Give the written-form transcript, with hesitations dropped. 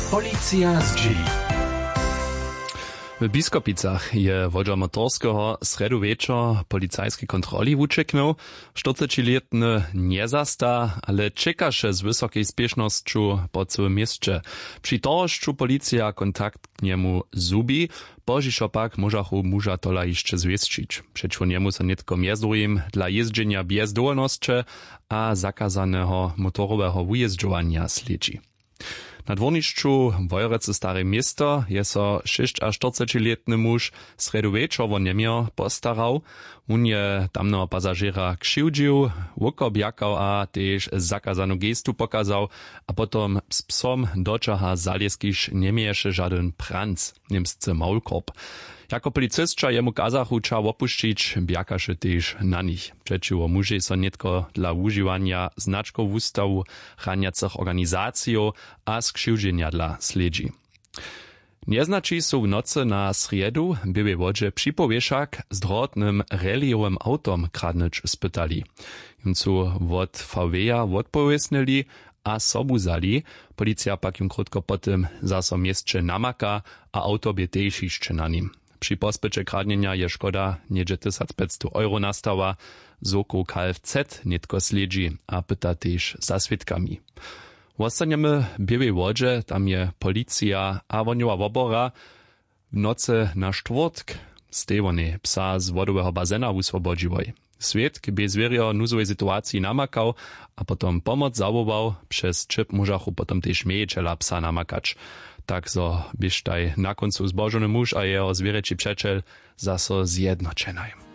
Policja z G. W Biskopicach je wodza motorskeho sredu wieczor policajskiej kontroli ucieknął. 40-letny nie zasta, ale czekaše z wysokiej spiesznością po całym mieście. Przy tożczu policja kontakt k niemu zubi, pożiszo pak możachu muża tola jeszcze zwieścić. Przeciw niemu są nitko miezdujem dla jeżdżenia bez dowolności, a zakazanego motorowego wyjeżdżowania śledzi. Na dwornišću Wojrece Stare Miesto je so 46-letny muž sredu večer nemier postarał. On je tamného pasažera křivdžił, wokobjakał a tež zakazanu gestu pokazał, a potom s psom dočaha zalieskiš nemieše žaden pranc, niemsce maulkorb. Jako policystka jemu kazachu ča opuščić, bjakaše tež na nich. Przeciwo muži so netko dla užiwania znaczków ustawu, chraniacych organizacjo a skrzywdzenia dla sledzi. Nieznači su w nocy na sriedu były wodzie przypowieszak z drotnym reliowym autom kradnyć spytali. Juncu wod VW-a odpowiesnili, a sobu zali. Policja pak jim krótko potem zaso miestče namaka, a auto by tež jeszcze na nim. Przy pospycie kradnienia je szkoda niedzie 1500 euro nastała, zoko KFZ netko sledzi, a pyta tež za swiadkami. Ostaniemy w Białej Wodzie, tam je policja a woniowa wobora w nocy na czwartk z tej wony psa z wodowego bazena uswobodziłoj. Swietk by zwierio nuzowej sytuacji namakał, a potom pomoc zawołał, przez čip możachu potom też miejczela psa namakać. Tak so byś taj na końcu zbożony muž a jeho zwierzęci przeczel zaso zjednoczeniaj.